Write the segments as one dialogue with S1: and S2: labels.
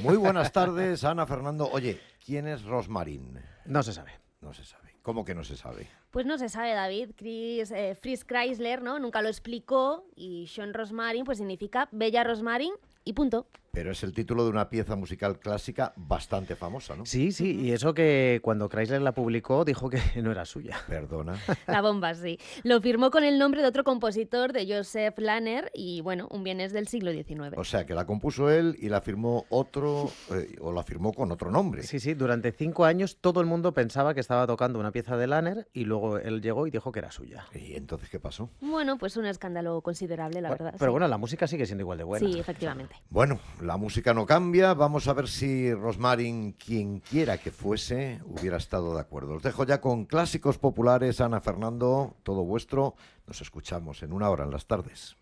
S1: Muy buenas tardes, Ana, Fernando. Oye, ¿quién es Rosmarin?
S2: No se sabe.
S1: No se sabe. ¿Cómo que no se sabe?
S3: Pues no se sabe, David. Fritz Kreisler, ¿no? Nunca lo explicó y Sean Rosmarin pues significa Bella Rosmarin y punto.
S1: Pero es el título de una pieza musical clásica bastante famosa, ¿no?
S2: Sí, y eso que cuando Chrysler la publicó dijo que no era suya.
S1: Perdona.
S3: La bomba, sí. Lo firmó con el nombre de otro compositor, de Joseph Lahner, y bueno, un bien es del siglo XIX.
S1: O sea, que la compuso él y la firmó otro, o la firmó con otro nombre.
S2: Sí, durante 5 años todo el mundo pensaba que estaba tocando una pieza de Lahner y luego él llegó y dijo que era suya.
S1: ¿Y entonces qué pasó?
S3: Bueno, pues un escándalo considerable, la verdad.
S2: Pero
S3: sí.
S2: bueno, la música sigue siendo igual de buena.
S3: Sí, efectivamente.
S1: Bueno, la música no cambia. Vamos a ver si Rosmarin, quien quiera que fuese, hubiera estado de acuerdo. Os dejo ya con clásicos populares. Ana, Fernando, todo vuestro. Nos escuchamos en una hora en las tardes.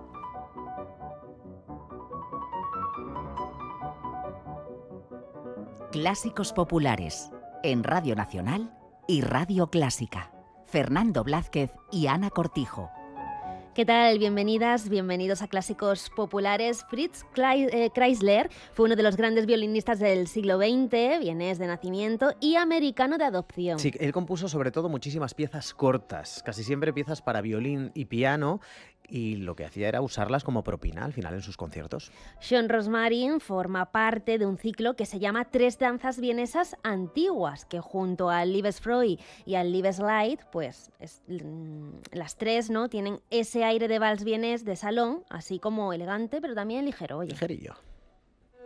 S4: Clásicos populares en Radio Nacional y Radio Clásica. Fernando Blázquez y Ana Cortijo.
S3: ¿Qué tal? Bienvenidas, bienvenidos a Clásicos Populares. Fritz Kreisler fue uno de los grandes violinistas del siglo XX, vienés de nacimiento y americano de adopción.
S2: Sí, él compuso sobre todo muchísimas piezas cortas, casi siempre piezas para violín y piano, y lo que hacía era usarlas como propina al final en sus conciertos.
S3: Sean Rosmarin forma parte de un ciclo que se llama Tres danzas vienesas antiguas, que junto al Liebesfreude y al Liebeslied, pues las tres, ¿no?, tienen ese aire de vals vienés de salón, así como elegante, pero también ligero. Oye.
S2: Ligerillo.